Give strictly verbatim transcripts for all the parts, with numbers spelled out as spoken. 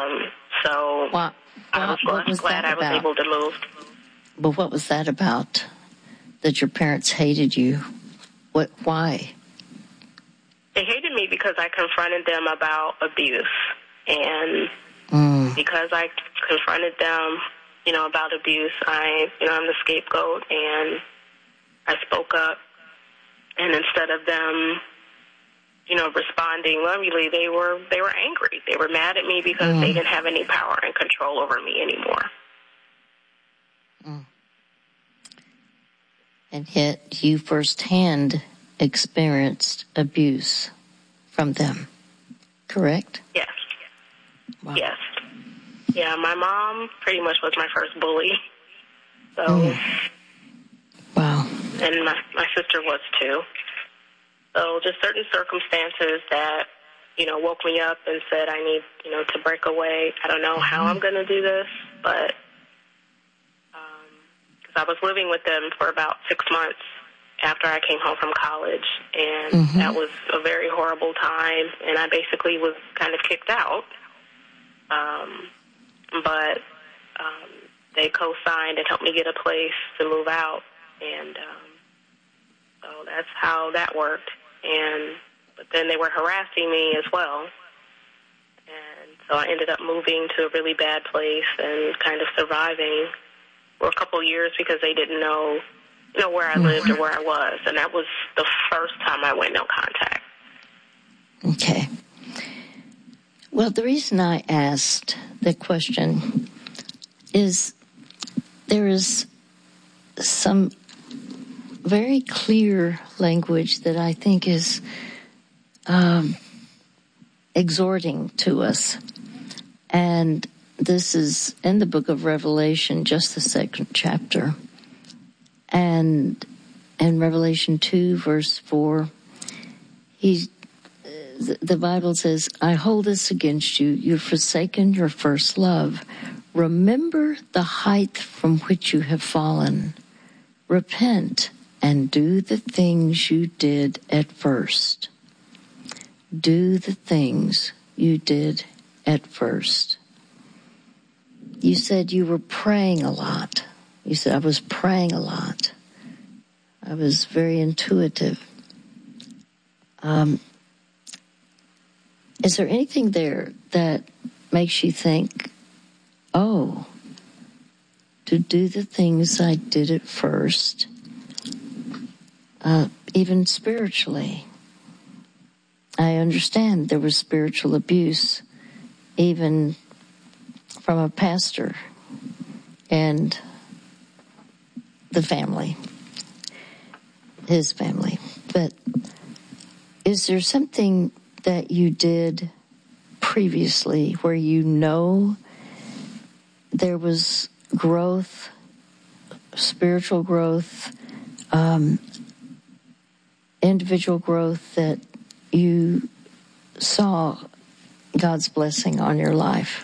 Um, so what, I was, what was glad I was about? able to move. But what was that about? That your parents hated you? What? Why? They hated me because I confronted them about abuse, and mm. because I confronted them, you know, about abuse, I, you know, I'm the scapegoat, and I spoke up. And instead of them, you know, responding lovingly, they were they were angry. They were mad at me because mm. they didn't have any power and control over me anymore. Mm. And yet you firsthand experienced abuse from them, correct? Yes. Wow. Yes. Yeah, my mom pretty much was my first bully. So. Mm. Wow. And my, my sister was too. So just certain circumstances that, you know, woke me up and said I need, you know, to break away. I don't know mm-hmm. how I'm going to do this, but because um, I was living with them for about six months after I came home from college, and mm-hmm. that was a very horrible time, and I basically was kind of kicked out. Um, but um, they co-signed and helped me get a place to move out, and um, so that's how that worked. And but then they were harassing me as well, and so I ended up moving to a really bad place and kind of surviving for a couple of years because they didn't know, you know, where I lived or where I was, and that was the first time I went no contact. Okay. Well, the reason I asked the question is there is some very clear language that I think is um, exhorting to us. And this is in the book of Revelation, just the second chapter. And in Revelation two, verse four, he, the Bible says, I hold this against you. You've forsaken your first love. Remember the height from which you have fallen. Repent and do the things you did at first. Do the things you did at first. You said you were praying a lot. You said, I was praying a lot. I was very intuitive. Um, is there anything there that makes you think, oh, to do the things I did at first, uh, even spiritually? I understand there was spiritual abuse, even from a pastor and the family, his family. But is there something that you did previously where you know there was growth, spiritual growth, um, individual growth, that you saw God's blessing on your life?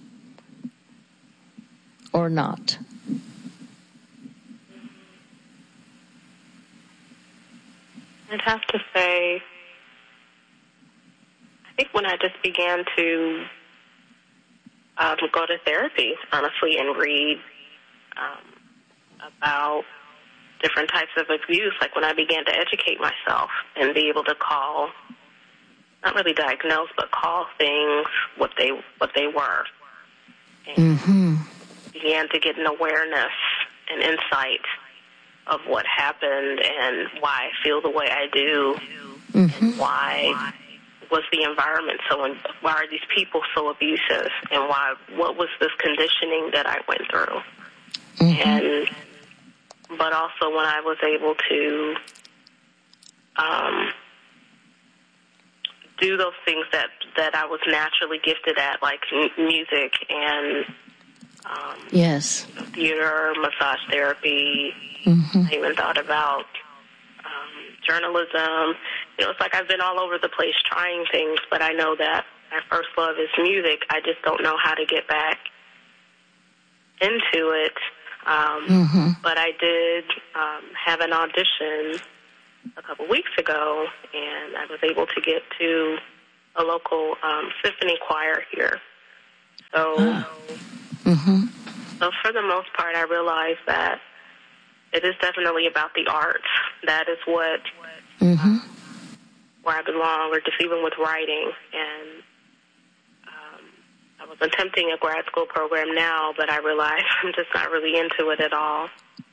Or not? I'd have to say, I think when I just began to um, go to therapy, honestly, and read um, about different types of abuse, like when I began to educate myself and be able to call, not really diagnose, but call things what they what they were. And mm-hmm. began to get an awareness and insight of what happened and why I feel the way I do, mm-hmm. and why was the environment so, why are these people so abusive, and why, what was this conditioning that I went through? Mm-hmm. And, but also when I was able to um, do those things that, that I was naturally gifted at, like m- music and um, yes, theater, massage therapy. Mm-hmm. I even thought about um, journalism. You know, it's like I've been all over the place trying things, but I know that my first love is music. I just don't know how to get back into it. Um, mm-hmm. But I did um, have an audition a couple weeks ago, and I was able to get to a local um, symphony choir here. So, ah. mm-hmm. so for the most part, I realized that it is definitely about the art. That is what mm-hmm. uh, where I belong, or just even with writing. And um, I was attempting a grad school program now, but I realized I'm just not really into it at all.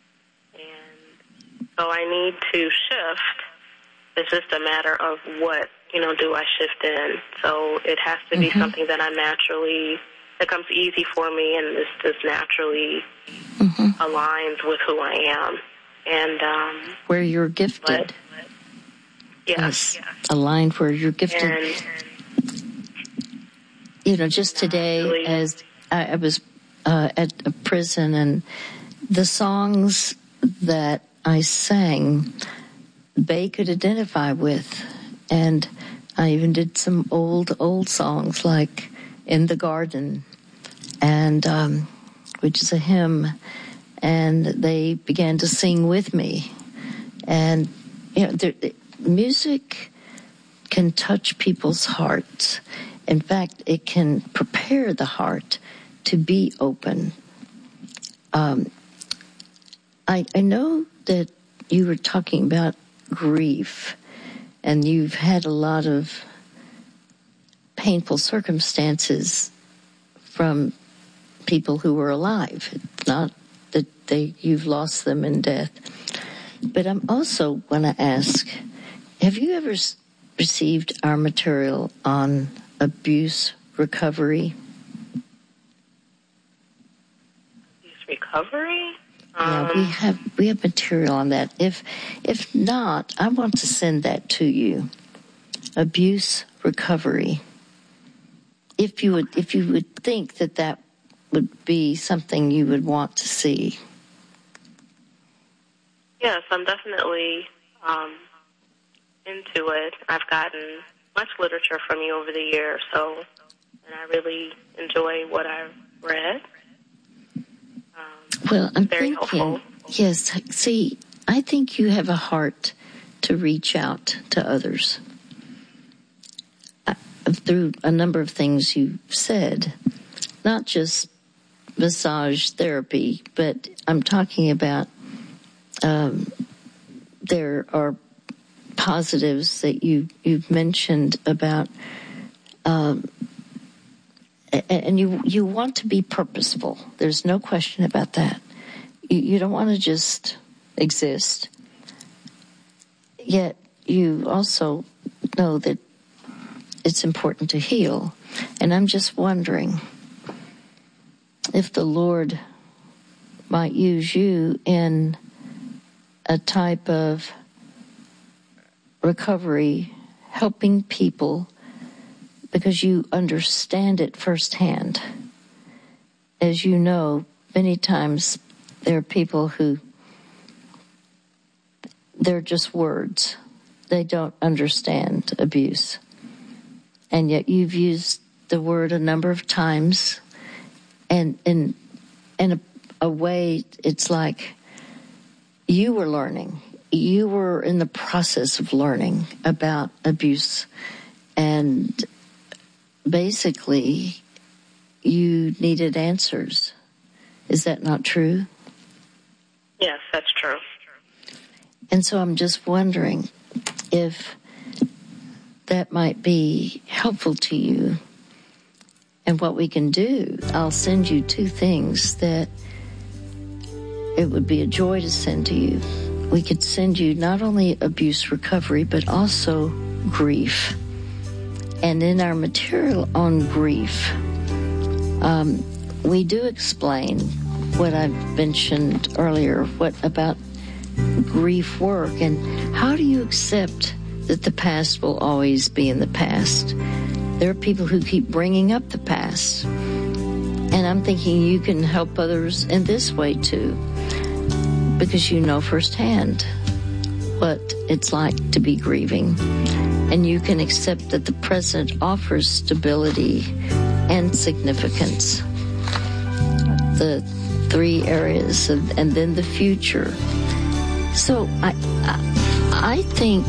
And so I need to shift. It's just a matter of what, you know, do I shift in. So it has to be mm-hmm. something that I naturally, that comes easy for me, and this just naturally mm-hmm. aligns with who I am. And um, where you're gifted. But, yes. yes. Aligned where you're gifted. And, you know, just today, really, as I, I was uh, at a prison, and the songs that I sang, they could identify with. And I even did some old, old songs like In the Garden, and um, which is a hymn, and they began to sing with me. And, you know, there, music can touch people's hearts. In fact, it can prepare the heart to be open. Um, I, I know that you were talking about grief, and you've had a lot of painful circumstances from people who were alive. It's not that they you've lost them in death. But I'm also going to ask, have you ever received our material on abuse recovery? Abuse recovery? Yeah, we have we have material on that. If if not, I want to send that to you. Abuse recovery. If you would if you would think that that would be something you would want to see. Yes, I'm definitely um, into it. I've gotten much literature from you over the years, so and I really enjoy what I've read. Well, I'm Very thinking, helpful. yes, see, I think you have a heart to reach out to others. Uh, through a number of things you've said, not just massage therapy, but I'm talking about um, there are positives that you, you've mentioned about um, and you you want to be purposeful. There's no question about that. You, you don't want to just exist. Yet you also know that it's important to heal. And I'm just wondering if the Lord might use you in a type of recovery, helping people, because you understand it firsthand. As you know, many times there are people who, they're just words. They don't understand abuse. And yet you've used the word a number of times, and in, in a, a way, it's like you were learning. You were in the process of learning about abuse, and basically, you needed answers. Is that not true? Yes, that's true. And so I'm just wondering if that might be helpful to you and what we can do. I'll send you two things that it would be a joy to send to you. We could send you not only abuse recovery, but also grief. And in our material on grief, um, we do explain what I've mentioned earlier, what about grief work, and how do you accept that the past will always be in the past? There are people who keep bringing up the past, and I'm thinking you can help others in this way too, because you know firsthand what it's like to be grieving. And you can accept that the present offers stability and significance. The three areas, of, and then the future. So I, I, I think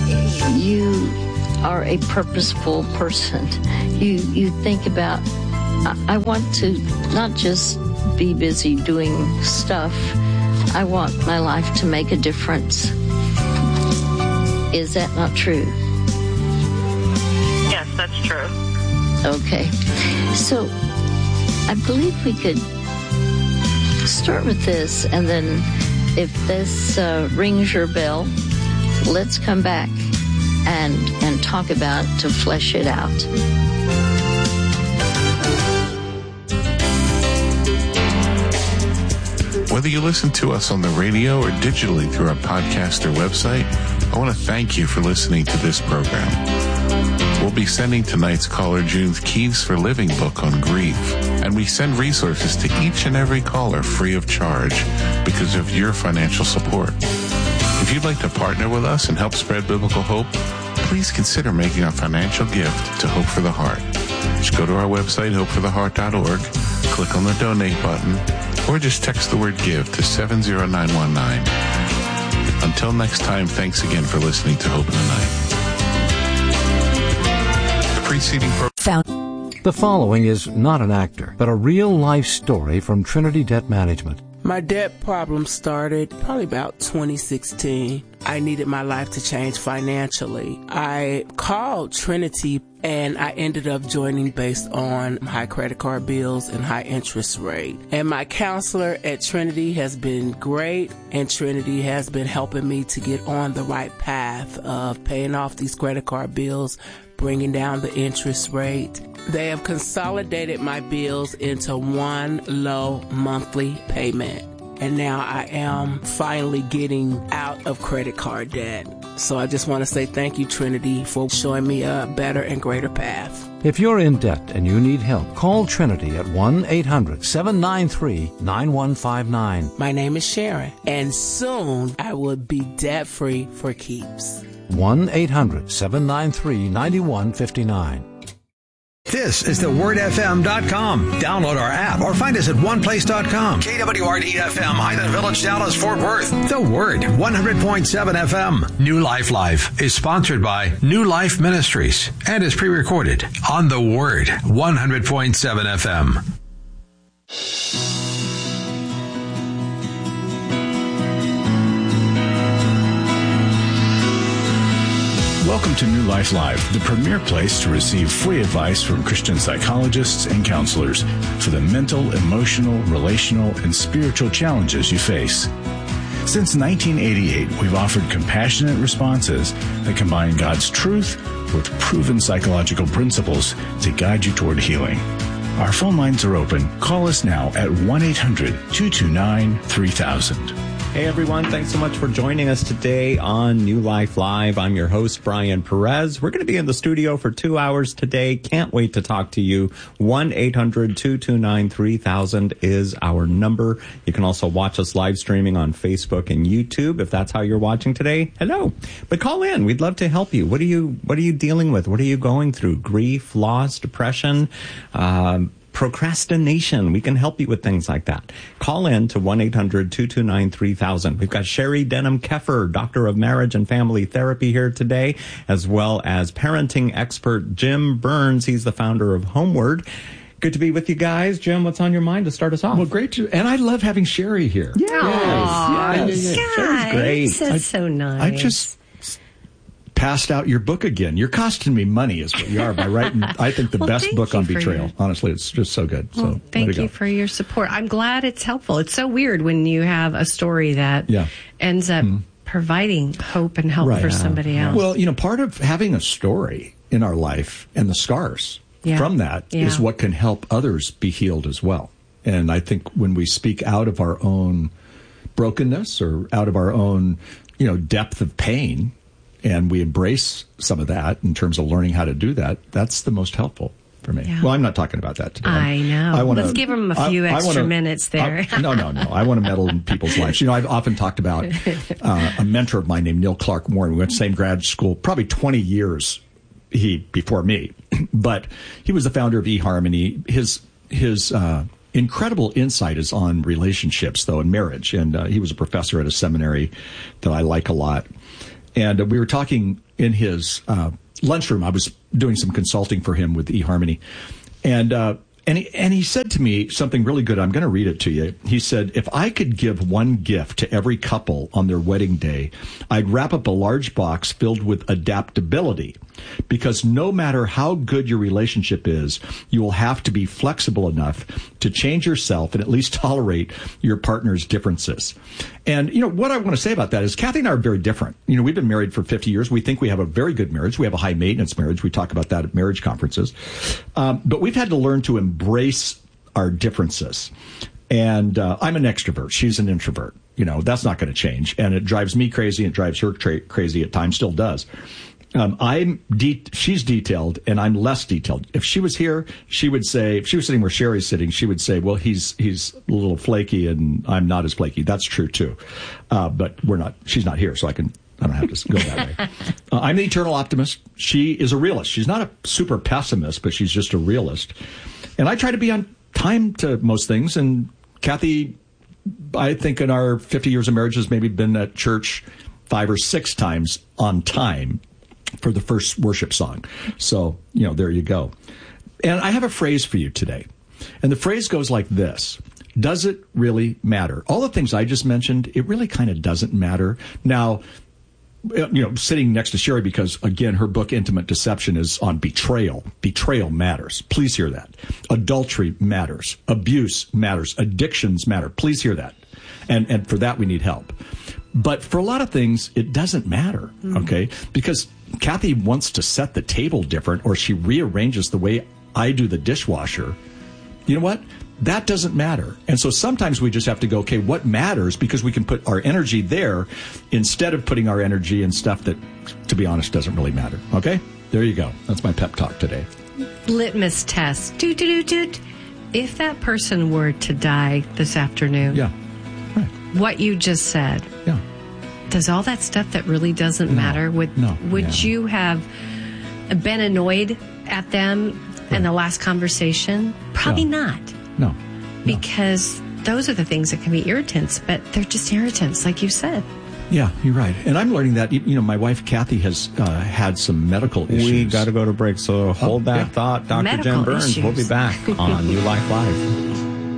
you are a purposeful person. You, you think about I, I want to not just be busy doing stuff. I want my life to make a difference. Is that not true? Yes, that's true. Okay. So I believe we could start with this, and then if this uh, rings your bell, let's come back and and talk about it to flesh it out. Whether you listen to us on the radio or digitally through our podcast or website, I want to thank you for listening to this program. We'll be sending tonight's caller June's Keys for Living book on grief, and we send resources to each and every caller free of charge because of your financial support. If you'd like to partner with us and help spread biblical hope, please consider making a financial gift to Hope for the Heart. Just go to our website, hope for the heart dot org, click on the donate button, or just text the word give to seven zero nine one nine. Until next time, thanks again for listening to Hope in the Night. The preceding program. The following is not an actor, but a real-life story from Trinity Debt Management. My debt problem started probably about twenty sixteen. I needed my life to change financially. I called Trinity and I ended up joining based on high credit card bills and high interest rate. And my counselor at Trinity has been great, and Trinity has been helping me to get on the right path of paying off these credit card bills, bringing down the interest rate. They have consolidated my bills into one low monthly payment. And now I am finally getting out of credit card debt. So I just want to say thank you, Trinity, for showing me a better and greater path. If you're in debt and you need help, call Trinity at one eight hundred seven nine three nine one five nine. My name is Sharon, and soon I will be debt-free for keeps. one eight hundred seven nine three nine one five nine. This is the word f m dot com. Download our app or find us at one place dot com. K W R D F M, Highland Village, Dallas, Fort Worth. The Word, one hundred point seven F M. New Life Live is sponsored by New Life Ministries and is pre-recorded on The Word, one hundred point seven F M. Welcome to New Life Live, the premier place to receive free advice from Christian psychologists and counselors for the mental, emotional, relational, and spiritual challenges you face. Since nineteen eighty-eight, we've offered compassionate responses that combine God's truth with proven psychological principles to guide you toward healing. Our phone lines are open. Call us now at one eight hundred two two nine three thousand. Hey everyone, thanks so much for joining us today on New Life Live. I'm your host, Brian Perez. We're going to be in the studio for two hours today. Can't wait to talk to you. one eight hundred two two nine three thousand is our number. You can also watch us live streaming on Facebook and YouTube if that's how you're watching today. Hello. But call in. We'd love to help you. What are you, what are you dealing with? What are you going through? Grief, loss, depression, um, procrastination. We can help you with things like that. Call in to one eight hundred two two nine three thousand. We've got Sherry Denham-Keffer, Doctor of Marriage and Family Therapy, here today, as well as parenting expert Jim Burns. He's the founder of Homeward. Good to be with you guys. Jim, what's on your mind to start us off? Well, great to, and I love having Sherry here. Yes, yes, yes. yes. Sherry's great. That's I, so nice. I just passed out your book again. You're costing me money is what you are by writing, I think, the well, best book on betrayal. Your... Honestly, it's just so good. Well, so thank you go. for your support. I'm glad it's helpful. It's so weird when you have a story that yeah. ends up mm. providing hope and help right. for somebody else. Well, you know, part of having a story in our life and the scars yeah. from that yeah. is what can help others be healed as well. And I think when we speak out of our own brokenness or out of our own, you know, depth of pain, and we embrace some of that in terms of learning how to do that, that's the most helpful for me. Yeah. Well, I'm not talking about that today. I know. I wanna, Let's give them a few I, extra I wanna, minutes there. I, no, no, no. I want to meddle in people's lives. You know, I've often talked about uh, a mentor of mine named Neil Clark Warren. We went to the same grad school, probably twenty years he before me. But he was the founder of eHarmony. His, his uh, incredible insight is on relationships, though, and marriage. And uh, he was a professor at a seminary that I like a lot. And uh, we were talking in his uh, lunchroom. I was doing some consulting for him with eHarmony. And uh, And he, and he said to me something really good. I'm going to read it to you. He said, if I could give one gift to every couple on their wedding day, I'd wrap up a large box filled with adaptability. Because no matter how good your relationship is, you will have to be flexible enough to change yourself and at least tolerate your partner's differences. And, you know, what I want to say about that is Kathy and I are very different. You know, we've been married for fifty years. We think we have a very good marriage. We have a high maintenance marriage. We talk about that at marriage conferences. Um, but we've had to learn to embrace our differences. And uh, I'm an extrovert. She's an introvert. You know, that's not going to change. And it drives me crazy. It drives her tra- crazy at times, still does. Um, I'm de- she's detailed and I'm less detailed. If she was here, she would say, if she was sitting where Sherry's sitting, she would say, well, he's, he's a little flaky and I'm not as flaky. That's true too. Uh, but we're not, she's not here. So I can, I don't have to go that way. Uh, I'm the eternal optimist. She is a realist. She's not a super pessimist, but she's just a realist. And I try to be on time to most things. And Kathy, I think in our fifty years of marriage has maybe been at church five or six times on time for the first worship song. So, you know, there you go. And I have a phrase for you today. And the phrase goes like this. Does it really matter? All the things I just mentioned, it really kind of doesn't matter. Now, you know, sitting next to Sherry, because, again, her book, Intimate Deception, is on betrayal. Betrayal matters. Please hear that. Adultery matters. Abuse matters. Addictions matter. Please hear that. And, and for that, we need help. But for a lot of things, it doesn't matter, okay? Because Kathy wants to set the table different, or she rearranges the way I do the dishwasher. You know what? That doesn't matter. And so sometimes we just have to go, okay, what matters? Because we can put our energy there instead of putting our energy in stuff that, to be honest, doesn't really matter. Okay? There you go. That's my pep talk today. Litmus test. Doot, doot, doot, doot. If that person were to die this afternoon, yeah, right. What you just said, yeah, does all that stuff that really doesn't no, matter, would, no, would yeah. you have been annoyed at them in the last conversation? Probably no. not. No, no. Because those are the things that can be irritants, but they're just irritants, like you said. Yeah, you're right. And I'm learning that, you know, my wife, Kathy, has uh, had some medical issues. We got to go to break, so hold oh, that yeah. thought. Doctor Medical Jen Burns issues. will be back on New Life Live.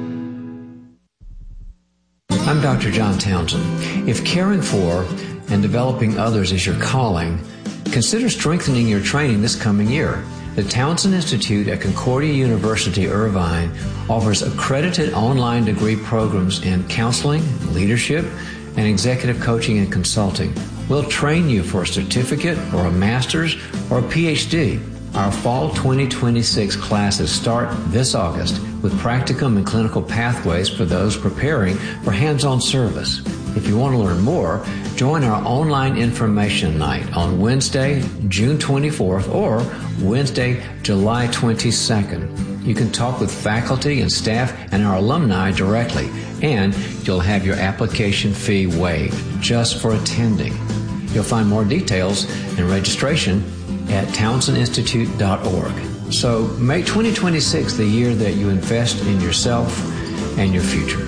I'm Doctor John Townsend. If caring for and developing others is your calling, consider strengthening your training this coming year. The Townsend Institute at Concordia University, Irvine offers accredited online degree programs in counseling, leadership, and executive coaching and consulting. We'll train you for a certificate or a master's or a P H D. Our fall twenty twenty-six classes start this August with practicum and clinical pathways for those preparing for hands-on service. If you want to learn more, join our online information night on Wednesday, June twenty-fourth or Wednesday, July twenty-second. You can talk with faculty and staff and our alumni directly, and you'll have your application fee waived just for attending. You'll find more details and registration at townsend institute dot org. So make twenty twenty-six the year that you invest in yourself and your future.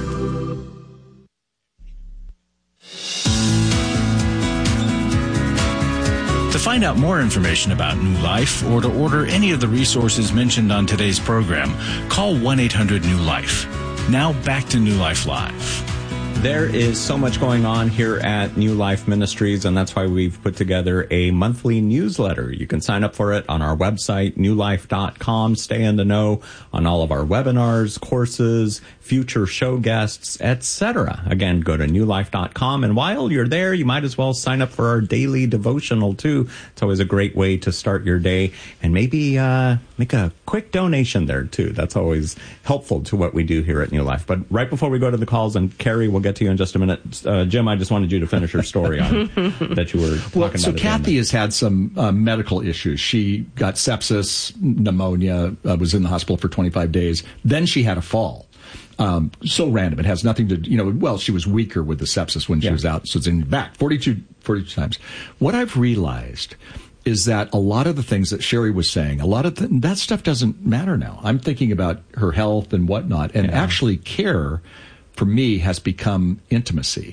To find out more information about New Life or to order any of the resources mentioned on today's program, call one eight hundred new life. Now back to New Life Live. There is so much going on here at New Life Ministries, and that's why we've put together a monthly newsletter. You can sign up for it on our website, new life dot com. Stay in the know on all of our webinars, courses, future show guests, et cetera. Again, go to new life dot com, and while you're there, you might as well sign up for our daily devotional, too. It's always a great way to start your day, and maybe uh, make a quick donation there, too. That's always helpful to what we do here at New Life. But right before we go to the calls, and Carrie will get to you in just a minute. Uh, Jim, I just wanted you to finish your story on that you were talking well, about. So Kathy has had some uh, medical issues. She got sepsis, pneumonia, uh, was in the hospital for twenty-five days. Then she had a fall. Um, so random. It has nothing to, you know, well, she was weaker with the sepsis when she yeah. was out. So it's in back forty-two, forty-two times. What I've realized is that a lot of the things that Sherry was saying, a lot of th- that stuff doesn't matter now. I'm thinking about her health and whatnot, and yeah. actually care for me has become intimacy.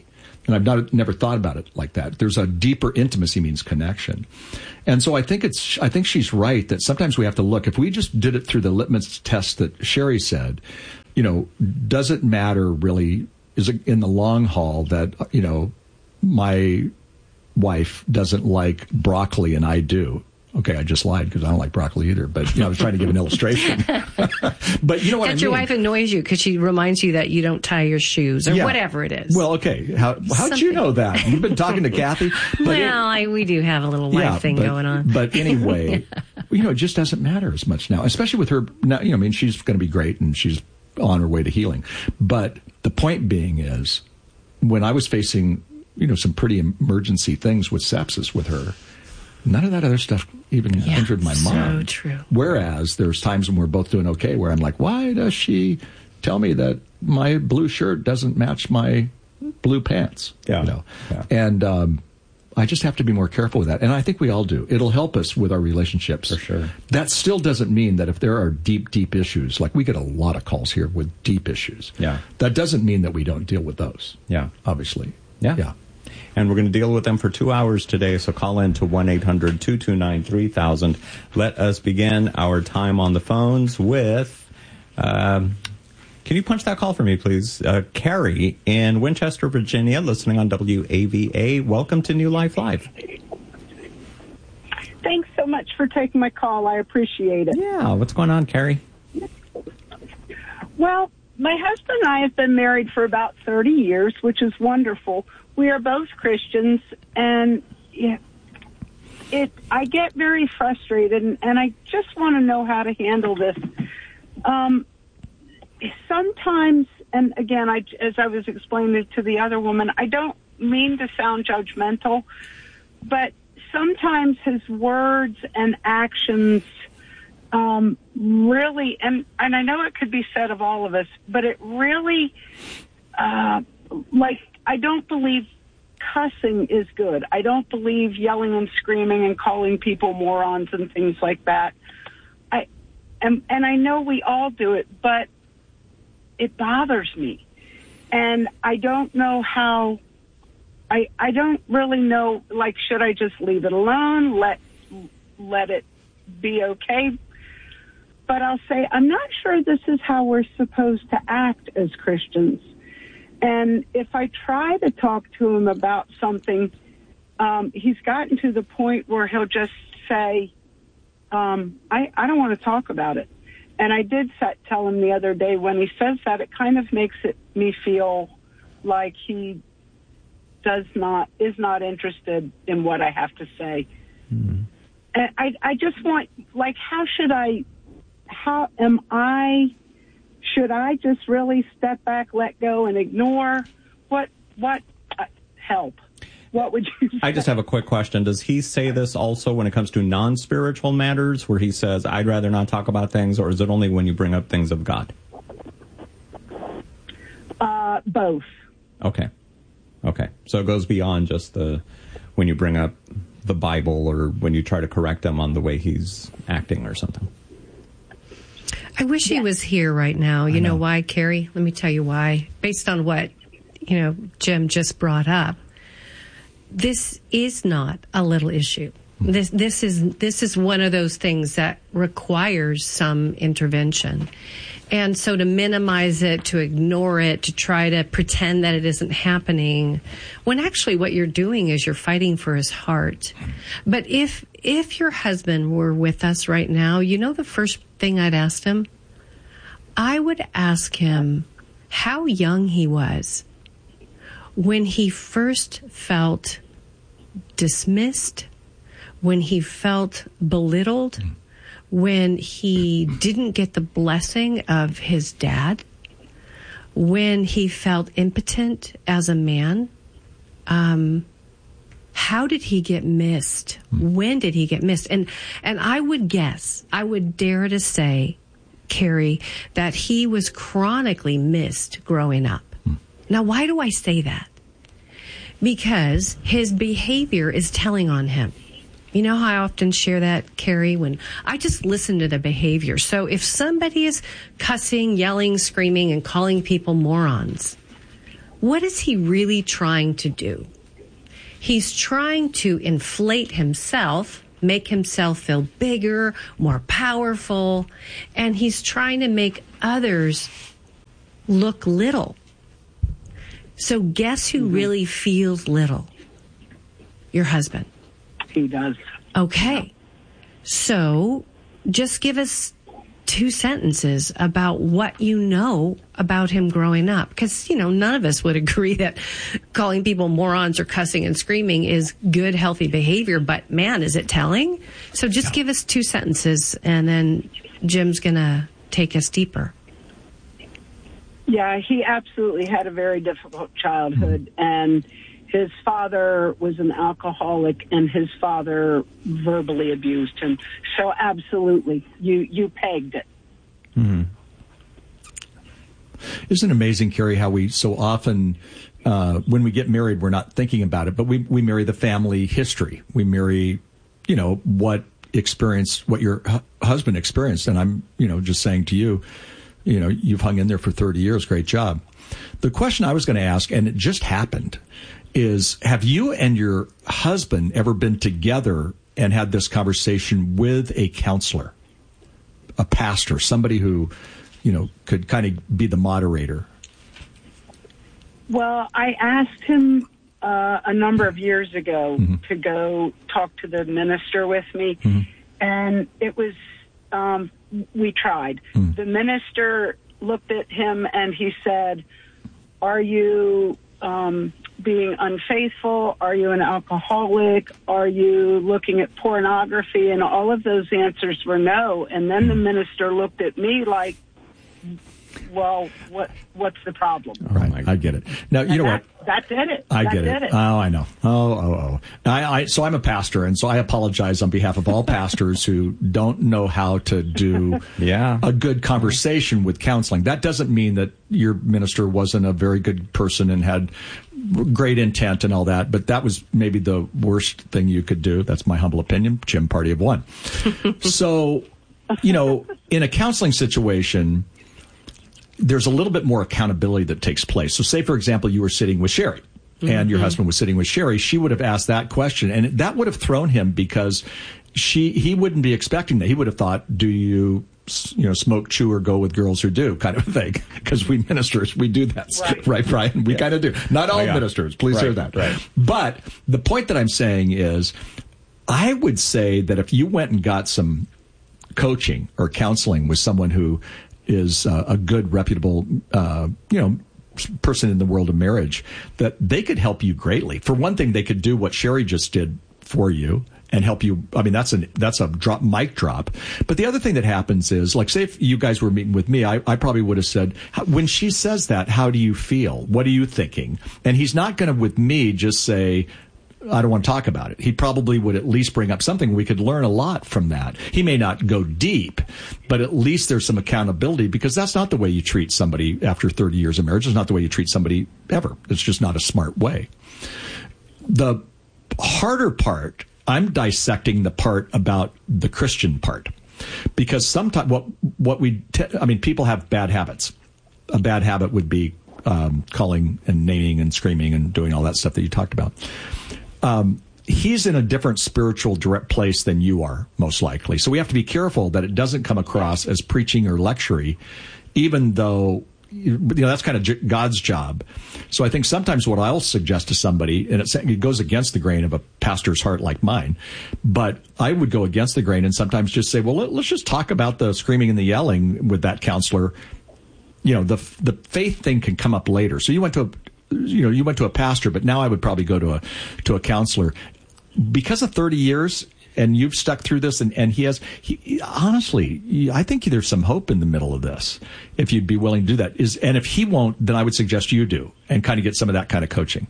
And I've not, never thought about it like that. There's a deeper intimacy means connection. And so I think it's, I think she's right that sometimes we have to look, if we just did it through the litmus test that Sherry said, you know, does it matter really, is it in the long haul that, you know, my wife doesn't like broccoli and I do? Okay, I just lied because I don't like broccoli either. But you know, I was trying to give an illustration. But you know what that I mean? Your wife annoys you because she reminds you that you don't tie your shoes or yeah. whatever it is. Well, okay. How how'd you know that? You've been talking to Kathy. But well, it, I, we do have a little wife yeah, thing but, going on. But anyway, you know, it just doesn't matter as much now, especially with her. Now, you know, I mean, she's going to be great and she's on her way to healing. But the point being is, when I was facing, you know, some pretty emergency things with sepsis with her, none of that other stuff even yeah, entered my so mind. So true. Whereas there's times when we're both doing okay where I'm like, why does she tell me that my blue shirt doesn't match my blue pants? Yeah. You know? yeah. And um, I just have to be more careful with that. And I think we all do. It'll help us with our relationships. For sure. That still doesn't mean that if there are deep, deep issues, like we get a lot of calls here with deep issues. Yeah. That doesn't mean that we don't deal with those. Yeah. Obviously. Yeah. Yeah. And we're going to deal with them for two hours today, so call in to one eight hundred two two nine three thousand. Let us begin our time on the phones with, um, can you punch that call for me, please? Uh, Carrie in Winchester, Virginia, listening on W A V A. Welcome to New Life Live. Thanks so much for taking my call. I appreciate it. Yeah, what's going on, Carrie? Well, my husband and I have been married for about thirty years, which is wonderful. We are both Christians, and yeah, it. I get very frustrated, and, and I just want to know how to handle this. Um, sometimes, and again, I, as I was explaining to the other woman, I don't mean to sound judgmental, but sometimes his words and actions um, really, and, and I know it could be said of all of us, but it really, uh, like, I don't believe cussing is good. I don't believe yelling and screaming and calling people morons and things like that. I and, and I know we all do it, but it bothers me. And I don't know how, I I don't really know, like, should I just leave it alone, let let it be okay? But I'll say, I'm not sure this is how we're supposed to act as Christians. And if I try to talk to him about something, um, he's gotten to the point where he'll just say, um, I, I don't want to talk about it. And I did set, tell him the other day, when he says that, it kind of makes it me feel like he does not, is not interested in what I have to say. Mm-hmm. And I, I just want, like, how should I, how am I... Should I just really step back, let go, and ignore? What what uh, help? What would you say? I just have a quick question. Does he say this also when it comes to non-spiritual matters, where he says, I'd rather not talk about things, or is it only when you bring up things of God? Uh, both. Okay. Okay. So it goes beyond just the when you bring up the Bible or when you try to correct him on the way he's acting or something. I wish he was here right now. You know. know why, Carrie? Let me tell you why. Based on what, you know, Jim just brought up, this is not a little issue. This this is this is one of those things that requires some intervention. And so to minimize it, to ignore it, to try to pretend that it isn't happening, when actually what you're doing is you're fighting for his heart. But if if your husband were with us right now, you know the first thing I'd ask him? I would ask him how young he was when he first felt dismissed, when he felt belittled, when he didn't get the blessing of his dad, when he felt impotent as a man. Um, how did he get missed? When did he get missed? And and I would guess, I would dare to say, Carrie, that he was chronically missed growing up. Now, why do I say that? Because his behavior is telling on him. You know how I often share that, Carrie, when I just listen to the behavior. So if somebody is cussing, yelling, screaming, and calling people morons, what is he really trying to do? He's trying to inflate himself, make himself feel bigger, more powerful, and he's trying to make others look little. So guess who mm-hmm. really feels little? Your husband. He does. Okay. So just give us two sentences about what you know about him growing up. Because, you know, none of us would agree that calling people morons or cussing and screaming is good, healthy behavior. But, man, is it telling? So just give us two sentences, and then Jim's going to take us deeper. Yeah, he absolutely had a very difficult childhood, and his father was an alcoholic, and his father verbally abused him. So absolutely, you, you pegged it. Mm-hmm. Isn't it amazing, Carrie, how we so often, uh, when we get married, we're not thinking about it, but we, we marry the family history. We marry, you know, what experience, what your hu- husband experienced. And I'm, you know, just saying to you, you know, you've hung in there for thirty years. Great job. The question I was going to ask, and it just happened, is have you and your husband ever been together and had this conversation with a counselor, a pastor, somebody who, you know, could kind of be the moderator? Well, I asked him uh, a number of years ago mm-hmm. to go talk to the minister with me, mm-hmm. and it was, um, we tried. Mm-hmm. The minister looked at him and he said, are you um, being unfaithful? Are you an alcoholic? Are you looking at pornography? And all of those answers were no. And then the minister looked at me like, well, what what's the problem? Right, I get it. Now, you and know that, what? That did it. I that get did it. it. Oh, I know. Oh, oh, oh. I, I, so I'm a pastor, and so I apologize on behalf of all pastors who don't know how to do yeah. a good conversation with counseling. That doesn't mean that your minister wasn't a very good person and had great intent and all that, but that was maybe the worst thing you could do. That's my humble opinion. Jim, party of one. So, you know, in a counseling situation, there's a little bit more accountability that takes place. So say, for example, you were sitting with Sherry and mm-hmm. your husband was sitting with Sherry. She would have asked that question, and that would have thrown him because she he wouldn't be expecting that. He would have thought, do you, you know, smoke, chew, or go with girls who do, kind of thing. Because we ministers, we do that. Right, right Brian? We yeah. kind of do. Not all oh, yeah. ministers. Please right, hear that. Right. But the point that I'm saying is, I would say that if you went and got some coaching or counseling with someone who is uh, a good, reputable, uh, you know, person in the world of marriage, that they could help you greatly. For one thing, they could do what Sherry just did for you and help you. I mean, that's a that's a drop mic drop. But the other thing that happens is, like, say if you guys were meeting with me, I, I probably would have said, when she says that, how do you feel? What are you thinking? And he's not going to, with me, just say, I don't want to talk about it. He probably would at least bring up something. We could learn a lot from that. He may not go deep, but at least there's some accountability, because that's not the way you treat somebody after thirty years of marriage. It's not the way you treat somebody ever. It's just not a smart way. The harder part, I'm dissecting the part about the Christian part, because sometimes what, what we, te- I mean, people have bad habits. A bad habit would be um, calling and naming and screaming and doing all that stuff that you talked about. Um, he's in a different spiritual direct place than you are, most likely. So we have to be careful that it doesn't come across as preaching or lecturing, even though, you know, that's kind of God's job. So I think sometimes what I'll suggest to somebody, and it goes against the grain of a pastor's heart like mine, but I would go against the grain and sometimes just say, well, let's just talk about the screaming and the yelling with that counselor. You know, the the faith thing can come up later. So you went to a You know, you went to a pastor, but now I would probably go to a to a counselor. Because of thirty years, and you've stuck through this, and, and he has, he, honestly, I think there's some hope in the middle of this, if you'd be willing to do that. Is And if he won't, then I would suggest you do, and kind of get some of that kind of coaching.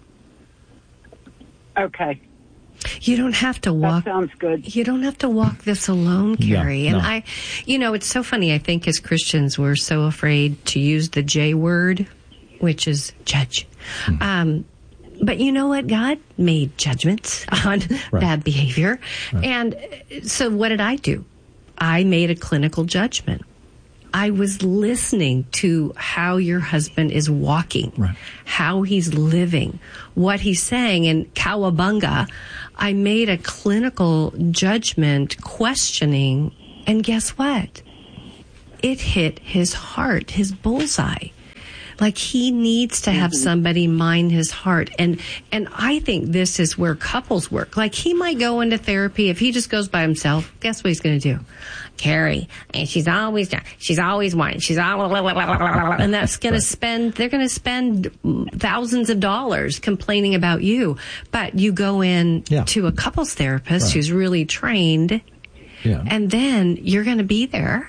Okay. You don't have to walk. That sounds good. You don't have to walk this alone, Carrie. No, and no. I, you know, it's so funny. I think as Christians, we're so afraid to use the J word, which is judge. Mm-hmm. Um, but you know what? God made judgments on right. bad behavior. Right. And so what did I do? I made a clinical judgment. I was listening to how your husband is walking, right. how he's living, what he's saying. And cowabunga, I made a clinical judgment questioning, and guess what? It hit his heart, his bullseye. Like, he needs to have somebody mind his heart. And, and I think this is where couples work. Like, he might go into therapy. If he just goes by himself, guess what he's going to do? Carrie, and she's always, she's always whining. She's all, and that's going to spend, they're going to spend thousands of dollars complaining about you. But you go in yeah. to a couples therapist right. who's really trained, yeah. and then you're going to be there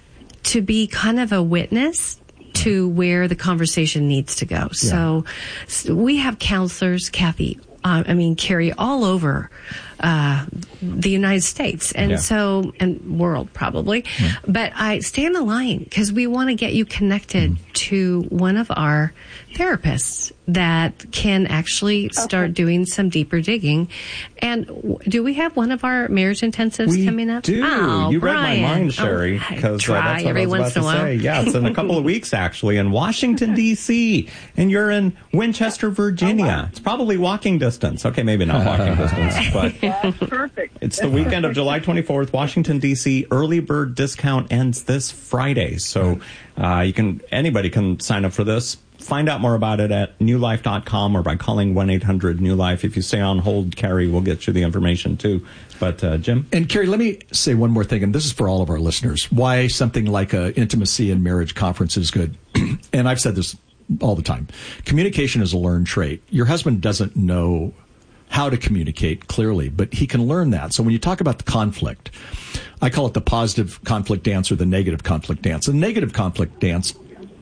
to be kind of a witness to where the conversation needs to go. Yeah. So, so we have counselors, Kathy, uh, I mean, Carrie, all over uh, the United States. And yeah. so, and world probably. Yeah. But I stay on the line because we want to get you connected mm. to one of our therapists that can actually okay. start doing some deeper digging. And w- do we have one of our marriage intensives we coming up? Do. Oh, you Brian. read my mind, Sherry. Because oh, uh, that's what every I was once about in a to while. say. Yeah, it's in a couple of weeks, actually, in Washington, D C And you're in Winchester, Virginia. Oh, wow. It's probably walking distance. Okay, maybe not walking distance, but that's perfect. It's the weekend of July twenty-fourth, Washington, D C Early bird discount ends this Friday. So uh, you can anybody can sign up for this. Find out more about it at new life dot com or by calling one eight hundred new life. If you stay on hold, Carrie will get you the information too. But uh, Jim? And Carrie, let me say one more thing, and this is for all of our listeners. Why something like a intimacy and marriage conference is good. And I've said this all the time. Communication is a learned trait. Your husband doesn't know how to communicate clearly, but he can learn that. So when you talk about the conflict, I call it the positive conflict dance or the negative conflict dance. The negative conflict dance,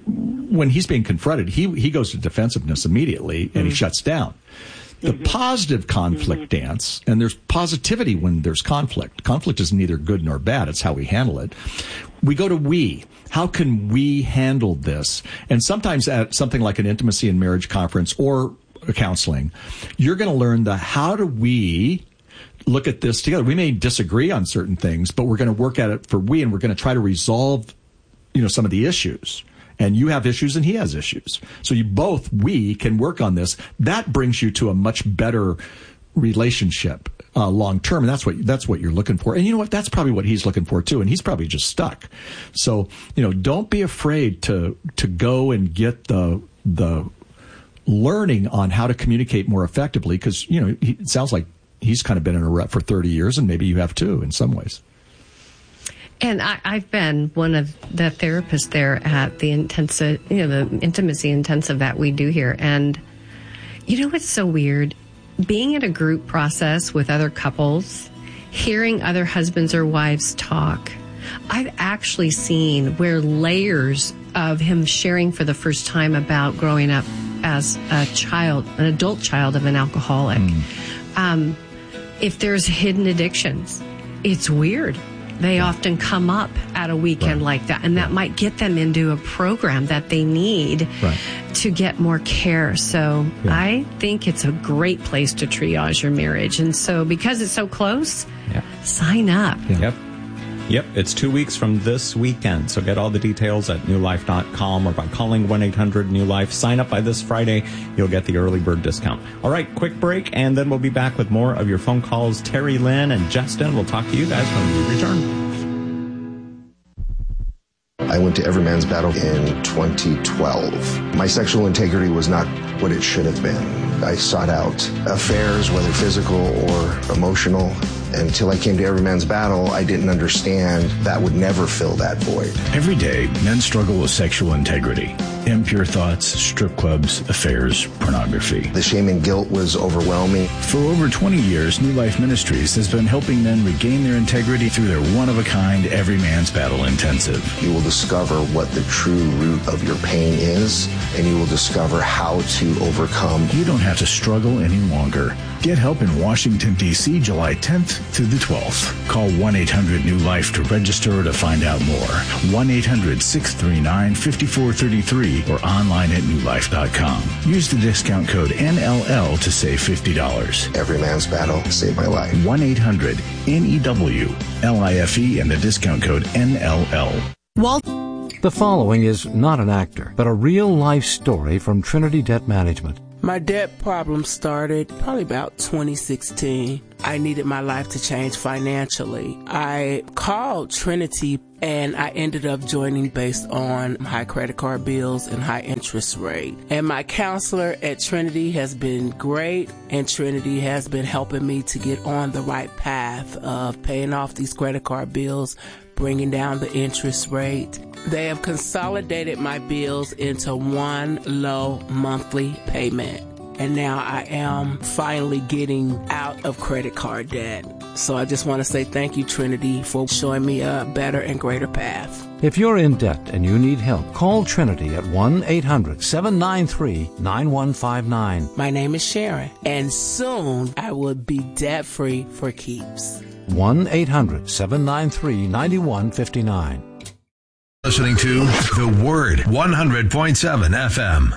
when he's being confronted, he he goes to defensiveness immediately and mm-hmm. he shuts down. The mm-hmm. positive conflict mm-hmm. dance, and there's positivity when there's conflict. Conflict is neither good nor bad. It's how we handle it. We go to we. How can we handle this? And sometimes at something like an intimacy and marriage conference or a counseling, you're going to learn the how do we look at this together. We may disagree on certain things, but we're going to work at it for we, and we're going to try to resolve, you know, some of the issues. And you have issues and he has issues. So you both, we can work on this. That brings you to a much better relationship uh, long term. And that's what, that's what you're looking for. And you know what? That's probably what he's looking for too. And he's probably just stuck. So, you know, don't be afraid to, to go and get the, the learning on how to communicate more effectively. Cause, you know, he, it sounds like he's kind of been in a rut for thirty years and maybe you have too in some ways. And I, I've been one of the therapists there at the intensive, you know, the intimacy intensive that we do here. And you know what's so weird? Being in a group process with other couples, hearing other husbands or wives talk, I've actually seen where layers of him sharing for the first time about growing up as a child, an adult child of an alcoholic. Mm. Um, if there's hidden addictions, it's weird. They often come up at a weekend right. like that, and that might get them into a program that they need right. to get more care. So yeah. I think it's a great place to triage your marriage. And so because it's so close, yeah. sign up. Yeah. Yep. Yep, it's two weeks from this weekend. So get all the details at new life dot com or by calling one eight hundred new life. Sign up by this Friday. You'll get the early bird discount. All right, quick break, and then we'll be back with more of your phone calls. Terry Lynn and Justin, we'll talk to you guys when we return. I went to Every Man's Battle in twenty twelve. My sexual integrity was not what it should have been. I sought out affairs, whether physical or emotional. Until I came to Every Man's Battle, I didn't understand that would never fill that void. Every day, men struggle with sexual integrity. Impure thoughts, strip clubs, affairs, pornography. The shame and guilt was overwhelming. For over twenty years, New Life Ministries has been helping men regain their integrity through their one-of-a-kind Every Man's Battle Intensive. You will discover what the true root of your pain is, and you will discover how to overcome. You don't have to struggle any longer. Get help in Washington, D C, July tenth through the twelfth. Call one eight hundred new life to register or to find out more. one eight hundred six three nine five four three three or online at new life dot com. Use the discount code N L L to save fifty dollars. Every Man's Battle saved my life. one eight hundred N E W L I F E and the discount code N L L. Walt. The following is not an actor, but a real-life story from Trinity Debt Management. My debt problem started probably about twenty sixteen. I needed my life to change financially. I called Trinity and I ended up joining based on high credit card bills and high interest rate. And my counselor at Trinity has been great, and Trinity has been helping me to get on the right path of paying off these credit card bills, bringing down the interest rate. They have consolidated my bills into one low monthly payment. And now I am finally getting out of credit card debt. So I just want to say thank you, Trinity, for showing me a better and greater path. If you're in debt and you need help, call Trinity at one eight hundred seven nine three nine one five nine. My name is Sharon, and soon I will be debt-free for keeps. one eight hundred seven nine three nine one five nine. Listening to The Word, one hundred point seven F M.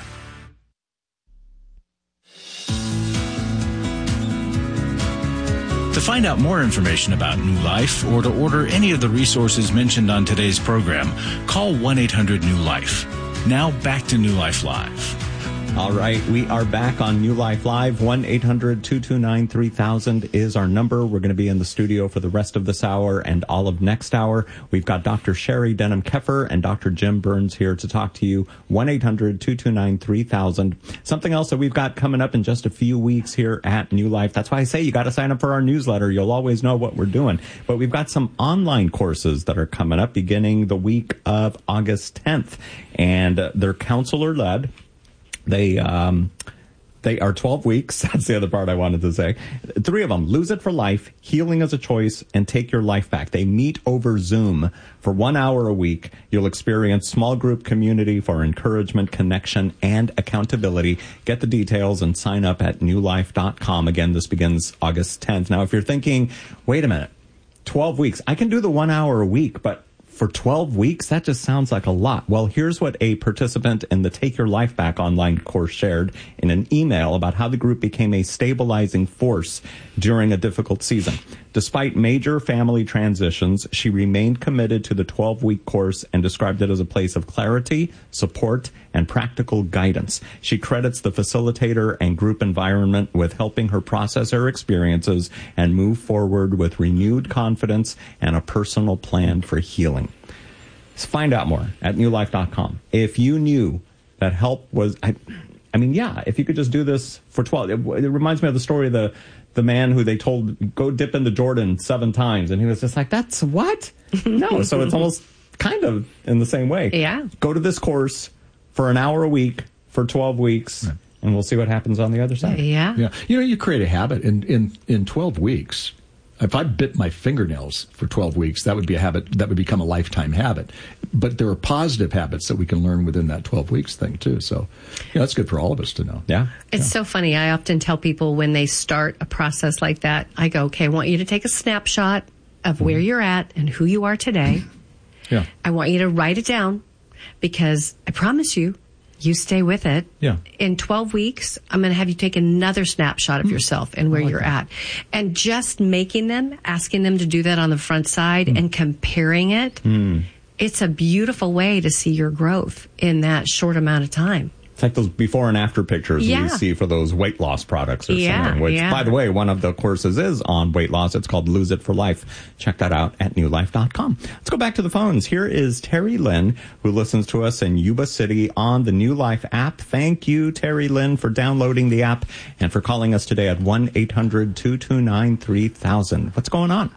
To find out more information about New Life or to order any of the resources mentioned on today's program, call one eight hundred new life. Now back to New Life Live. All right, we are back on New Life Live. one eight hundred two two nine three thousand is our number. We're going to be in the studio for the rest of this hour and all of next hour. We've got Doctor Sherry Denham-Keffer and Doctor Jim Burns here to talk to you. one eight hundred two two nine three thousand. Something else that we've got coming up in just a few weeks here at New Life. That's why I say you got to sign up for our newsletter. You'll always know what we're doing. But we've got some online courses that are coming up beginning the week of August tenth. And uh, they're counselor-led. They um, they are twelve weeks. That's the other part I wanted to say. Three of them: Lose It for Life, Healing as a Choice, and Take Your Life Back. They meet over Zoom for one hour a week. You'll experience small group community for encouragement, connection, and accountability. Get the details and sign up at new life dot com. Again, this begins August tenth. Now, if you're thinking, wait a minute, twelve weeks, I can do the one hour a week, but for twelve weeks, that just sounds like a lot. Well, here's what a participant in the Take Your Life Back online course shared in an email about how the group became a stabilizing force during a difficult season. Despite major family transitions, she remained committed to the twelve-week course and described it as a place of clarity, support, and practical guidance. She credits the facilitator and group environment with helping her process her experiences and move forward with renewed confidence and a personal plan for healing. So find out more at new life dot com. If you knew that help was, I, I mean, yeah, if you could just do this for twelve, it, it reminds me of the story of the the man who they told, go dip into Jordan seven times. And he was just like, that's what? No. So it's almost kind of in the same way. Yeah. Go to this course for an hour a week for twelve weeks, right, and we'll see what happens on the other side. Yeah. Yeah. You know, you create a habit in, in, in twelve weeks. If I bit my fingernails for twelve weeks, that would be a habit that would become a lifetime habit. But there are positive habits that we can learn within that twelve weeks thing, too. So, you know, that's good for all of us to know. Yeah. It's yeah. so funny. I often tell people when they start a process like that, I go, okay, I want you to take a snapshot of mm-hmm. where you're at and who you are today. Yeah. I want you to write it down because I promise you, you stay with it. Yeah. In twelve weeks, I'm going to have you take another snapshot of mm. yourself and where like you're that. at. And just making them, asking them to do that on the front side mm. and comparing it, mm. it's a beautiful way to see your growth in that short amount of time. It's like those before and after pictures yeah. we see for those weight loss products or yeah, something, which, yeah. by the way, one of the courses is on weight loss. It's called Lose It for Life. Check that out at new life dot com. Let's go back to the phones. Here is Terry Lynn, who listens to us in Yuba City on the New Life app. Thank you, Terry Lynn, for downloading the app and for calling us today at one eight hundred two two nine three thousand. What's going on?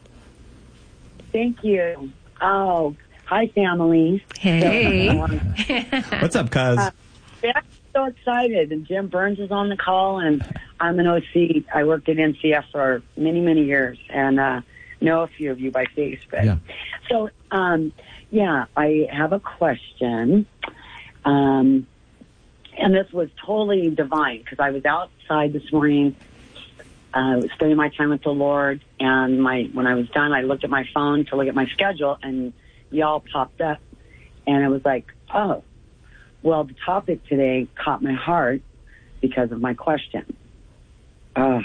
Thank you. Oh, hi, family. Hey. What's up, cuz? Uh, Yeah, I'm so excited. And Jim Burns is on the call, and I'm an O C. I worked at N C F for many, many years, and uh, know a few of you by face. But yeah. So, um, yeah, I have a question. Um, and this was totally divine because I was outside this morning, uh, spending my time with the Lord, and my when I was done, I looked at my phone to look at my schedule, and y'all popped up, and it was like, oh. Well, the topic today caught my heart because of my question. Uh,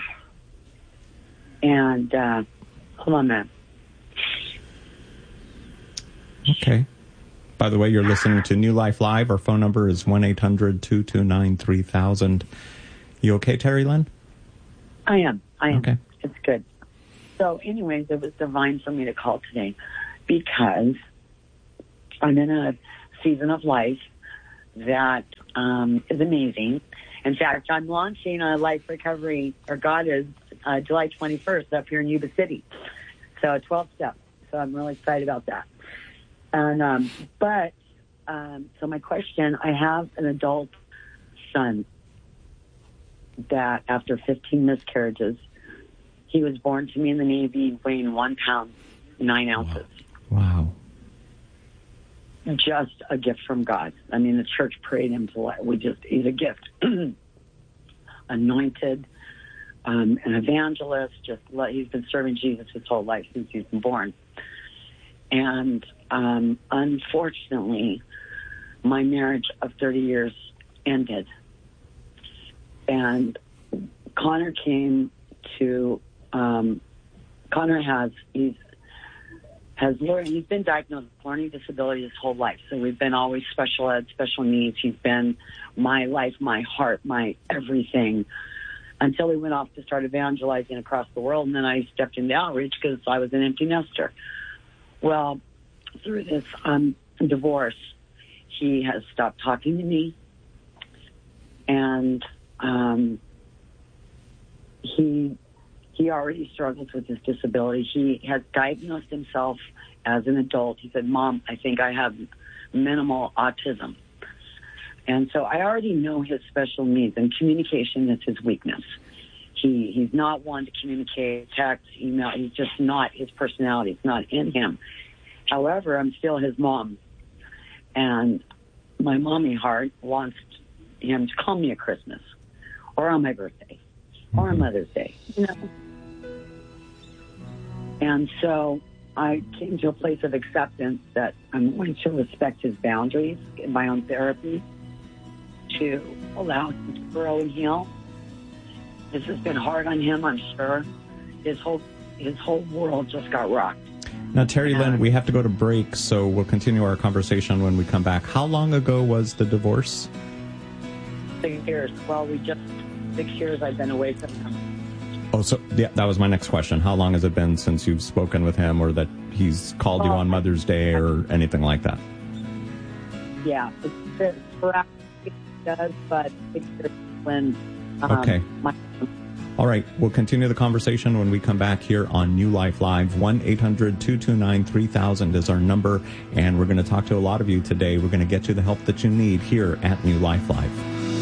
and, uh, hold on a minute. Okay. By the way, you're listening to New Life Live. Our phone number is one eight hundred two two nine three thousand. You okay, Terry Lynn? I am. I am. Okay. It's good. So anyways, it was divine for me to call today because I'm in a season of life that um, is amazing. In fact, I'm launching a life recovery, or God is, uh, July twenty-first up here in Yuba City. So twelve steps. So I'm really excited about that. And, um, but, um, so my question, I have an adult son that after fifteen miscarriages, he was born to me in the Navy weighing one pound, nine ounces. Wow. Just a gift from God. I mean, the church prayed him to life. We just, he's a gift. Anointed, um, an evangelist, just, he's been serving Jesus his whole life since he's been born. And um, unfortunately, my marriage of thirty years ended. And Connor came to, um, Connor has, he's, has learned, he's been diagnosed with learning disability his whole life. So we've been always special ed, special needs. He's been my life, my heart, my everything, until we went off to start evangelizing across the world. And then I stepped into outreach because I was an empty nester. Well, through this um, divorce, he has stopped talking to me, and um, he he already struggles with his disability. He has diagnosed himself as an adult. He said, "Mom, I think I have minimal autism." And so I already know his special needs, and communication is his weakness. He he's not one to communicate, text, email. He's just not his personality. It's not in him. However, I'm still his mom, and my mommy heart wants him to call me at Christmas, or on my birthday, or on Mother's Day. You know. And so I came to a place of acceptance that I'm going to respect his boundaries in my own therapy, to allow him to grow and heal. This has been hard on him, I'm sure. His whole his whole world just got rocked. Now, Terry Lynn, we have to go to break, so we'll continue our conversation when we come back. How long ago was the divorce? Six years. Well, we just, six years I've been away from him. Oh, so yeah, that was my next question. How long has it been since you've spoken with him, or that he's called you on Mother's Day or anything like that? Yeah, it's, it's sporadic, it does, but six years when... Um, okay. My, All right, we'll continue the conversation when we come back here on New Life Live. one eight hundred two two nine three thousand is our number, and we're going to talk to a lot of you today. We're going to get you the help that you need here at New Life Live.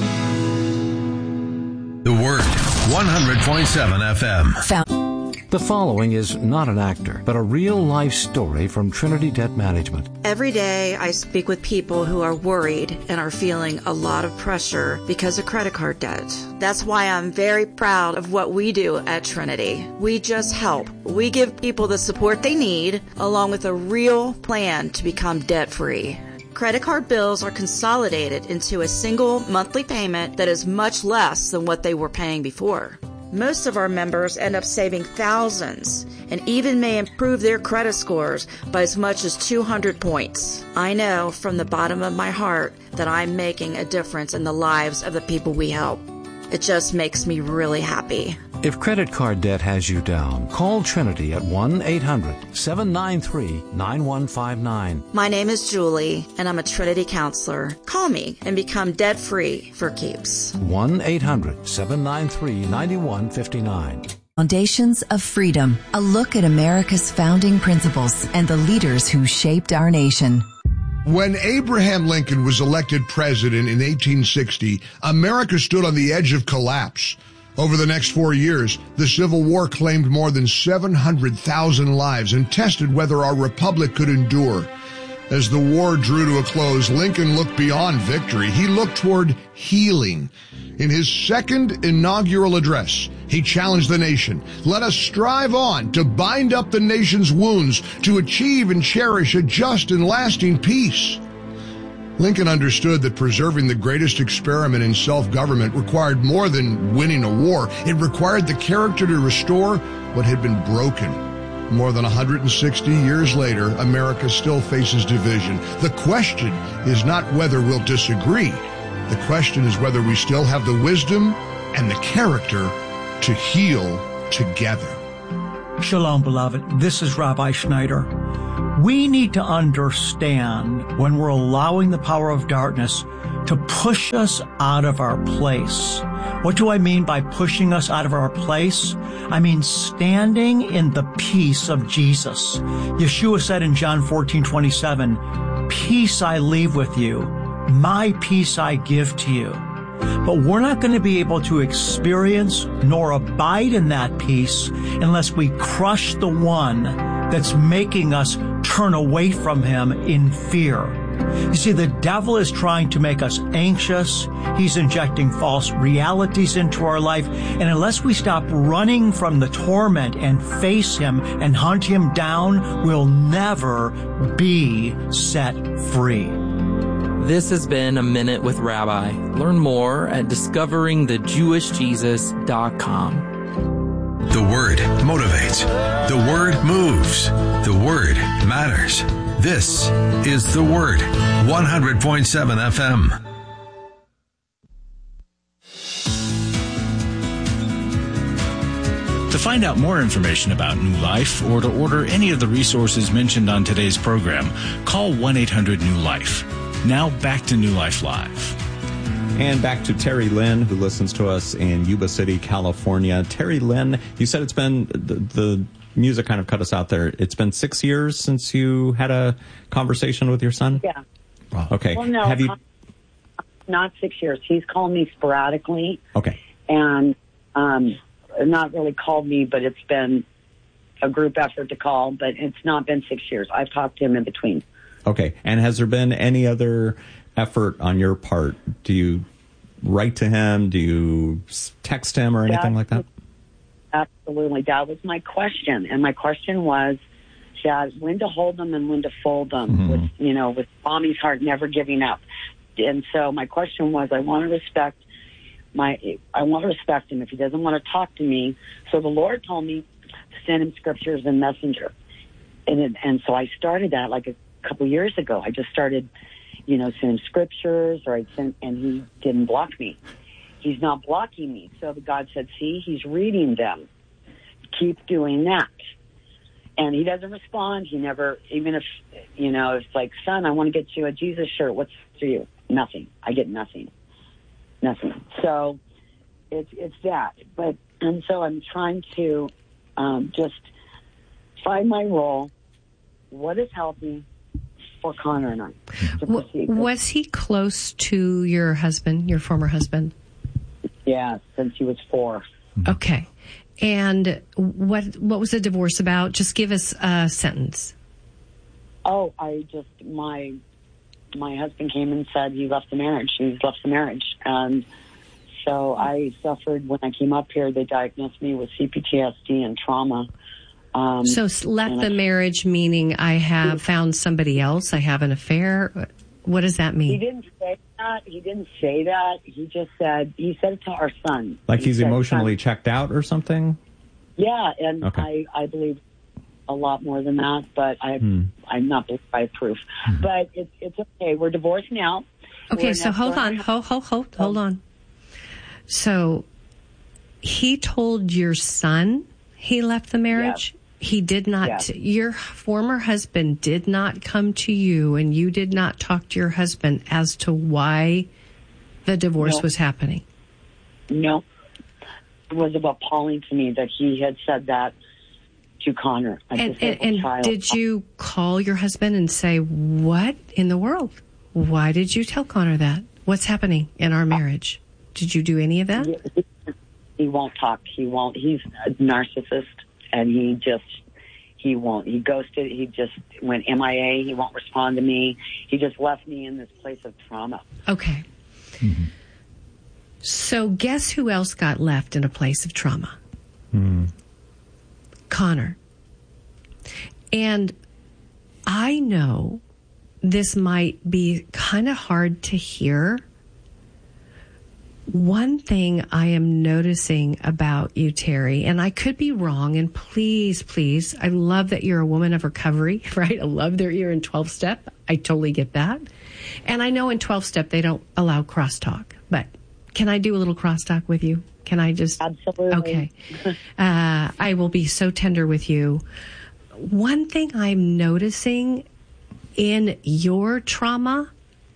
The Word, one hundred point seven F M. The following is not an actor, but a real-life story from Trinity Debt Management. Every day I speak with people who are worried and are feeling a lot of pressure because of credit card debt. That's why I'm very proud of what we do at Trinity. We just help. We give people the support they need, along with a real plan to become debt-free. Credit card bills are consolidated into a single monthly payment that is much less than what they were paying before. Most of our members end up saving thousands and even may improve their credit scores by as much as two hundred points. I know from the bottom of my heart that I'm making a difference in the lives of the people we help. It just makes me really happy. If credit card debt has you down, call Trinity at one eight hundred seven nine three nine one five nine. My name is Julie, and I'm a Trinity counselor. Call me and become debt-free for keeps. one eight hundred seven nine three nine one five nine. Foundations of Freedom, a look at America's founding principles and the leaders who shaped our nation. When Abraham Lincoln was elected president in eighteen sixty, America stood on the edge of collapse. Over the next four years, the Civil War claimed more than seven hundred thousand lives and tested whether our republic could endure. As the war drew to a close, Lincoln looked beyond victory. He looked toward healing. In his second inaugural address, he challenged the nation. Let us strive on to bind up the nation's wounds, to achieve and cherish a just and lasting peace. Lincoln understood that preserving the greatest experiment in self-government required more than winning a war. It required the character to restore what had been broken. More than one hundred sixty years later, America still faces division. The question is not whether we'll disagree. The question is whether we still have the wisdom and the character to heal together. Shalom, beloved. This is Rabbi Schneider. We need to understand when we're allowing the power of darkness to push us out of our place. What do I mean by pushing us out of our place? I mean standing in the peace of Jesus. Yeshua said in John fourteen twenty-seven, "Peace I leave with you, my peace I give to you." But we're not going to be able to experience nor abide in that peace unless we crush the one that's making us turn away from him in fear. You see, the devil is trying to make us anxious. He's injecting false realities into our life. And unless we stop running from the torment and face him and hunt him down, we'll never be set free. This has been A Minute with Rabbi. Learn more at discovering the jewish jesus dot com. The Word motivates. The Word moves. The Word matters. This is The Word, one hundred point seven F M. To find out more information about New Life or to order any of the resources mentioned on today's program, call one eight hundred new life. Now back to New Life Live. And back to Terry Lynn, who listens to us in Yuba City, California. Terry Lynn, you said it's been, the, the music kind of cut us out there. It's been six years since you had a conversation with your son? Yeah. Wow. Okay. Well, no, Have you... not, not six years. He's called me sporadically. Okay. And um, not really called me, but it's been a group effort to call, but it's not been six years. I've talked to him in between. Okay. And has there been any other effort on your part? Do you write to him? Do you text him or anything that, like that? Absolutely. That was my question. And my question was, Chad, when to hold them and when to fold them, mm-hmm. with, you know, with mommy's heart never giving up. And so my question was, I want to respect my, I want to respect him if he doesn't want to talk to me. So the Lord told me to send him scriptures and messenger. And, it, and so I started that like a couple years ago. I just started, you know, sending scriptures, or I'd send, and he didn't block me. He's not blocking me. So God said, see, he's reading them. Keep doing that. And he doesn't respond. He never, even if, you know, it's like, son, I want to get you a Jesus shirt. What's for you? Nothing. I get nothing. Nothing. So it's, it's that. But, and so I'm trying to um, just find my role. What is healthy for Connor and I to proceed. Was he close to your husband, your former husband? Yeah, since he was four. Okay. And what what was the divorce about? Just give us a sentence. Oh, I just, my my husband came and said he left the marriage. He left the marriage. And so I suffered, when I came up here, they diagnosed me with C P T S D and trauma. Um, so left the I, marriage meaning I have found somebody else, I have an affair? What does that mean? He didn't say that. He didn't say that. He just said, he said it to our son. Like he he's said, emotionally checked out or something? Yeah, and okay. I, I believe a lot more than that, but I, hmm. I'm not by proof. Hmm. But it's it's okay. We're divorced now. Okay, We're so hold on. Hold, hold, hold, oh. hold on. So he told your son he left the marriage? Yes. He did not, yes. Your former husband did not come to you and you did not talk to your husband as to why the divorce no. was happening? No. It was appalling to me that he had said that to Connor. And, and, and did you call your husband and say, what in the world? Why did you tell Connor that? What's happening in our marriage? Did you do any of that? He, he won't talk. He won't. He's a narcissist. And he just, he won't. He ghosted. He just went M I A. He won't respond to me. He just left me in this place of trauma. Okay. Mm-hmm. So guess who else got left in a place of trauma? Mm. Connor. And I know this might be kind of hard to hear, One thing I am noticing about you, Terry, and I could be wrong, and please, please, I love that you're a woman of recovery, right? I love that you're in twelve-step. I totally get that. And I know in twelve-step they don't allow crosstalk, but can I do a little crosstalk with you? Can I just? Absolutely. Okay. uh, I will be so tender with you. One thing I'm noticing in your trauma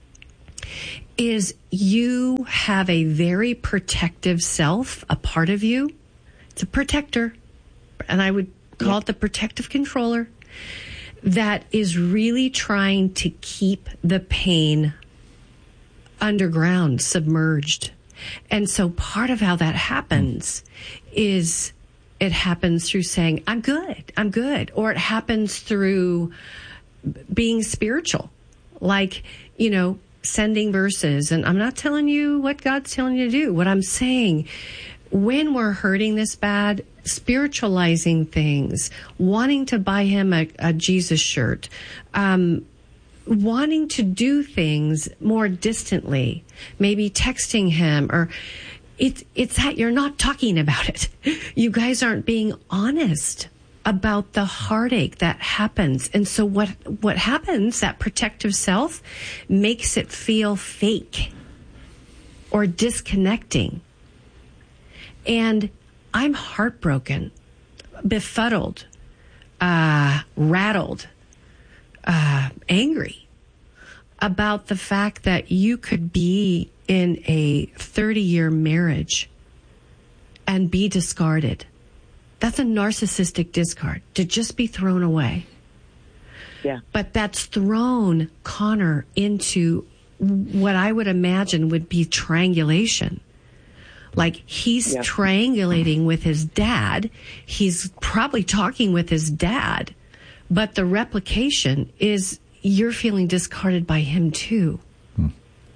is you have a very protective self, a part of you. It's a protector, and I would call yep. it the protective controller, that is really trying to keep the pain underground, submerged. And so part of how that happens is it happens through saying, I'm good, I'm good. Or it happens through being spiritual, like, you know, sending verses. And I'm not telling you what God's telling you to do. What I'm saying, when we're hurting this bad, spiritualizing things, wanting to buy him a, a Jesus shirt, um, wanting to do things more distantly, maybe texting him, or it's it's that you're not talking about it. You guys aren't being honest about the heartache that happens. And so what what happens, that protective self makes it feel fake or disconnecting. And I'm heartbroken, befuddled, uh, rattled, uh, angry about the fact that you could be in a thirty-year marriage and be discarded. That's a narcissistic discard, to just be thrown away. Yeah. But that's thrown Connor into what I would imagine would be triangulation. Like he's yeah. triangulating with his dad. He's probably talking with his dad. But the replication is you're feeling discarded by him too. Hmm.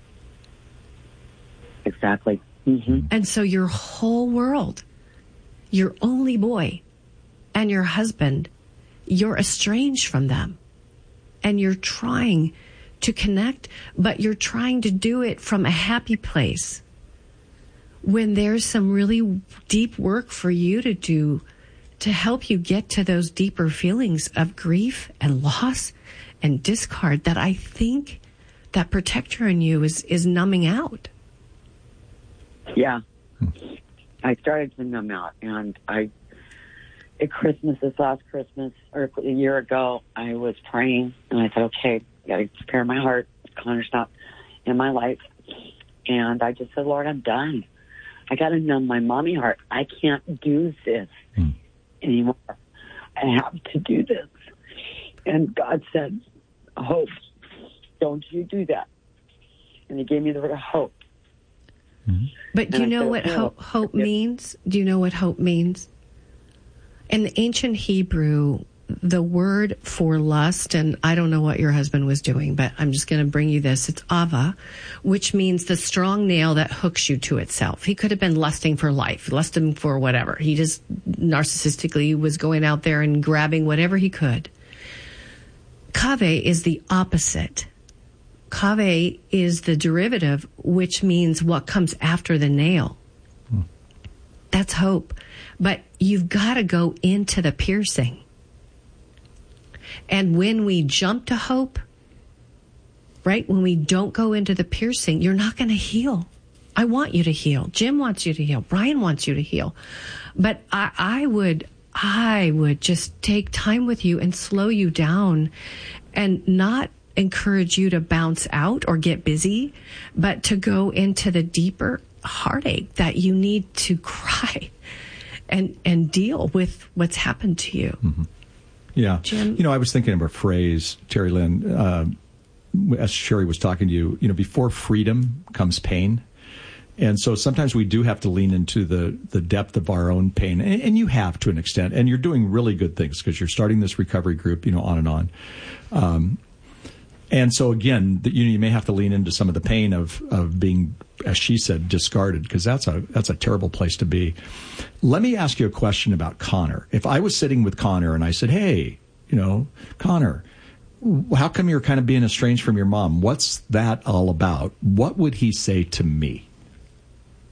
Exactly. Mm-hmm. And so your whole world, your only boy and your husband, you're estranged from them. And you're trying to connect, but you're trying to do it from a happy place, when there's some really deep work for you to do to help you get to those deeper feelings of grief and loss and discard that I think that protector in you is, is numbing out. Yeah. I started to numb out, and I, at Christmas, this last Christmas, or a year ago, I was praying, and I said, okay, I got to prepare my heart. Connor's not in my life. And I just said, Lord, I'm done. I got to numb my mommy heart. I can't do this mm. anymore. I have to do this. And God said, hope, don't you do that. And he gave me the word hope. Mm-hmm. But do you know what hope, hope means? Do you know what hope means? In the ancient Hebrew, the word for lust, and I don't know what your husband was doing, but I'm just going to bring you this. It's ava, which means the strong nail that hooks you to itself. He could have been lusting for life, lusting for whatever. He just narcissistically was going out there and grabbing whatever he could. Kaveh is the opposite. Kaveh is the derivative, which means what comes after the nail. Hmm. That's hope. But you've got to go into the piercing. And when we jump to hope, right, when we don't go into the piercing, you're not going to heal. I want you to heal. Jim wants you to heal. Brian wants you to heal. But I, I would, I would just take time with you and slow you down and not encourage you to bounce out or get busy, but to go into the deeper heartache that you need to cry and, and deal with what's happened to you. Mm-hmm. Yeah. Jim? You know, I was thinking of a phrase, Terry Lynn, uh, as Sherry was talking to you, you know, before freedom comes pain. And so sometimes we do have to lean into the, the depth of our own pain. And, and you have to an extent. And you're doing really good things because you're starting this recovery group, you know, on and on. Um, and so, again, the, you know, you may have to lean into some of the pain of, of being, as she said, discarded, because that's a that's a terrible place to be. Let me ask you a question about Connor. If I was sitting with Connor and I said, hey, you know, Connor, how come you're kind of being estranged from your mom? What's that all about? What would he say to me?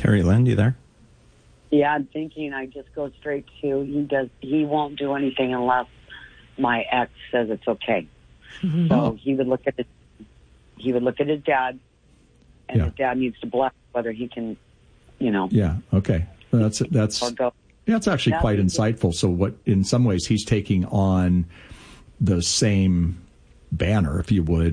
Terry Lynn, you there? Yeah, I'm thinking I just go straight to he does. He won't do anything unless my ex says it's okay. Mm-hmm. So he would look at his, he would look at his dad, and Yeah. his dad needs to bless whether he can, you know. Yeah. Okay. Well, that's that's Or go. yeah, it's actually That's quite easy. insightful. So, what in some ways he's taking on the same banner, if you would,